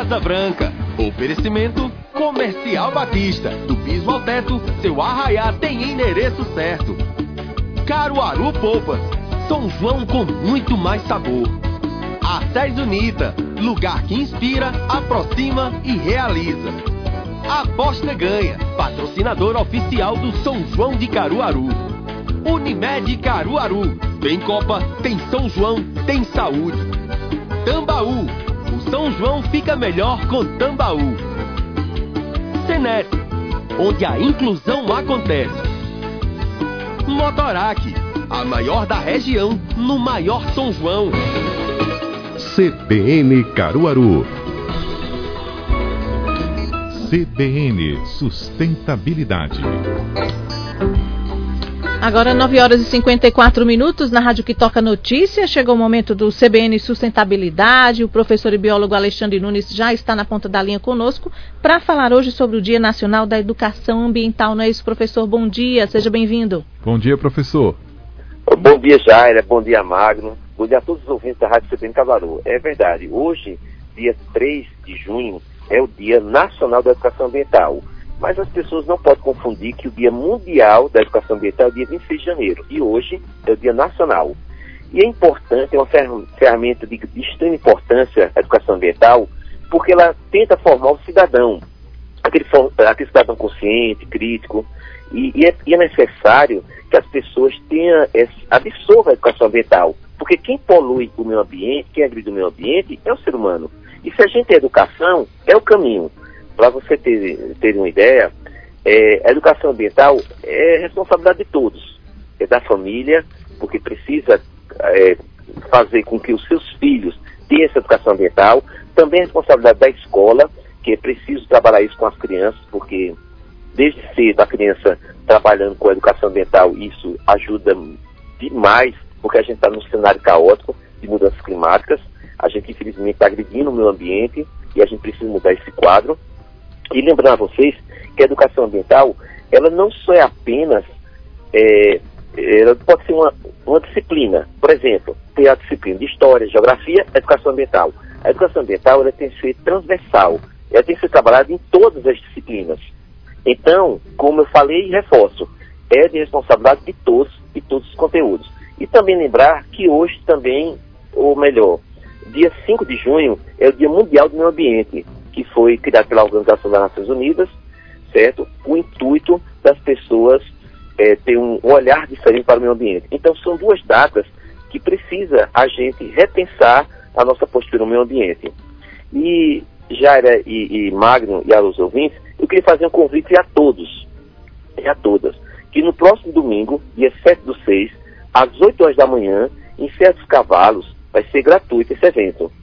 Asa Branca. Oferecimento Comercial Batista. Do piso ao teto, seu arraiá tem endereço certo. Caruaru Polpas. São João com muito mais sabor. Acés Unita. Lugar que inspira, aproxima e realiza. Aposta Ganha. Patrocinador oficial do São João de Caruaru. Unimed Caruaru. Tem Copa, tem São João, tem saúde. Tambaú. O São João fica melhor com Tambaú. Senet, onde a inclusão acontece. Motorac, a maior da região, no maior São João. CBN Caruaru. CBN Sustentabilidade. Agora 9h54 na Rádio que Toca Notícia. Chegou o momento do CBN Sustentabilidade. O professor e biólogo Alexandre Nunes já está na ponta da linha conosco para falar hoje sobre o Dia Nacional da Educação Ambiental. Não é isso, professor? Bom dia, seja bem-vindo. Bom dia, professor. Bom dia, Jaira. Bom dia, Magno. Bom dia a todos os ouvintes da Rádio CBN Caruaru. É verdade, hoje, dia 3 de junho, é o Dia Nacional da Educação Ambiental. Mas as pessoas não podem confundir que o Dia Mundial da Educação Ambiental é o dia 26 de janeiro. E hoje é o Dia Nacional. E é importante, é uma ferramenta de extrema importância a educação ambiental, porque ela tenta formar o cidadão, aquele cidadão consciente, crítico. E é necessário que as pessoas absorvam a educação ambiental. Porque quem polui o meio ambiente, quem agride o meio ambiente, é o ser humano. E se a gente tem educação, é o caminho. Para você ter uma ideia, a educação ambiental é responsabilidade de todos. É da família, porque precisa fazer com que os seus filhos tenham essa educação ambiental. Também é responsabilidade da escola, que é preciso trabalhar isso com as crianças, porque desde cedo a criança trabalhando com a educação ambiental, isso ajuda demais, porque a gente está num cenário caótico de mudanças climáticas. A gente, infelizmente, está agredindo o meio ambiente e a gente precisa mudar esse quadro. E lembrando a vocês que a educação ambiental, ela não só é apenas, ela pode ser uma disciplina. Por exemplo, tem a disciplina de História, Geografia, Educação Ambiental. A educação ambiental, ela tem que ser transversal, ela tem que ser trabalhada em todas as disciplinas. Então, como eu falei e reforço, é de responsabilidade de todos os conteúdos. E também lembrar que hoje também, ou melhor, dia 5 de junho é o Dia Mundial do Meio Ambiente, que foi criado pela Organização das Nações Unidas, certo? O intuito das pessoas ter um olhar diferente para o meio ambiente. Então, são duas datas que precisa a gente repensar a nossa postura no meio ambiente. E, Jaira e Magno e aos ouvintes, eu queria fazer um convite a todos e a todas, que no próximo domingo, dia 7/6, às 8 horas da manhã, em Serra dos Cavalos, vai ser gratuito esse evento.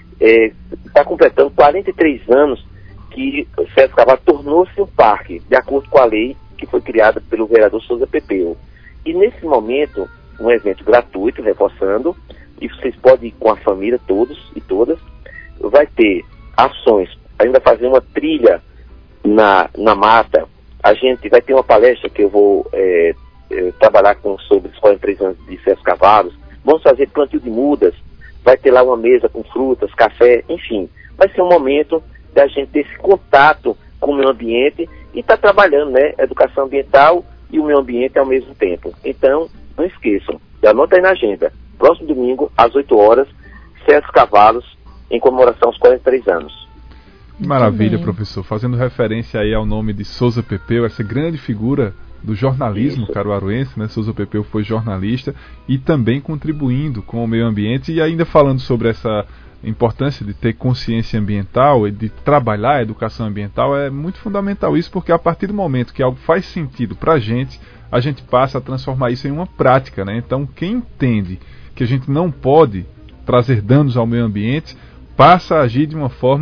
Está completando 43 anos que o Serra dos Cavalos tornou-se um parque, de acordo com a lei que foi criada pelo vereador Souza Pepeu. E nesse momento, um evento gratuito, reforçando, e vocês podem ir com a família, todos e todas, vai ter ações, a gente vai fazer uma trilha na mata, a gente vai ter uma palestra que eu vou trabalhar sobre os 43 anos de Serra dos Cavalos, vamos fazer plantio de mudas, vai ter lá uma mesa com frutas, café, enfim. Vai ser um momento da gente ter esse contato com o meio ambiente e estar trabalhando, né, educação ambiental e o meio ambiente ao mesmo tempo. Então, não esqueçam, anota aí na agenda. Próximo domingo, às 8 horas, Serra dos Cavalos, em comemoração aos 43 anos. Maravilha, professor. Fazendo referência aí ao nome de Souza Pepeu, essa grande figura do jornalismo caruaruense, né? Souza Pepeu foi jornalista e também contribuindo com o meio ambiente, e ainda falando sobre essa importância de ter consciência ambiental e de trabalhar a educação ambiental, é muito fundamental isso, porque a partir do momento que algo faz sentido para a gente passa a transformar isso em uma prática, né? Então, quem entende que a gente não pode trazer danos ao meio ambiente, passa a agir de uma forma